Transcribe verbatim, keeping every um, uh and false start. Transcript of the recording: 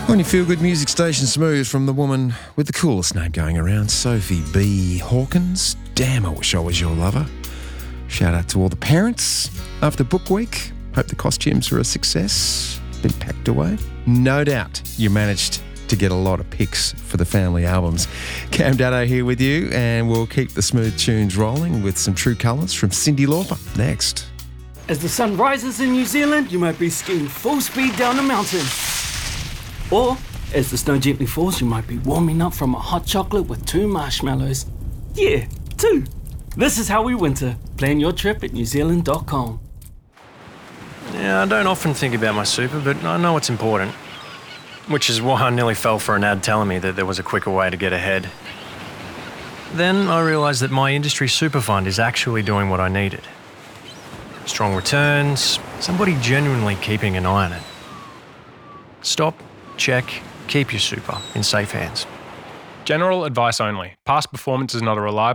On your feel-good music station, Smooth, from the woman with the coolest name going around, Sophie B. Hawkins. Damn, I wish I was your lover. Shout out to all the parents after book week. Hope the costumes are a success. Been packed away. No doubt you managed to get a lot of picks for the family albums. Cam Daddo here with you, and we'll keep the smooth tunes rolling with some True Colours from Cyndi Lauper next. As the sun rises in New Zealand, you might be skiing full speed down a mountain. Or, as the snow gently falls, you might be warming up from a hot chocolate with two marshmallows. Yeah, two. This is how we winter. Plan your trip at new zealand dot com. Yeah, I don't often think about my super, but I know it's important. Which is why I nearly fell for an ad telling me that there was a quicker way to get ahead. Then I realised that my industry super fund is actually doing what I needed. Strong returns, somebody genuinely keeping an eye on it. Stop, check, keep your super in safe hands. General advice only. Past performance is not a reliable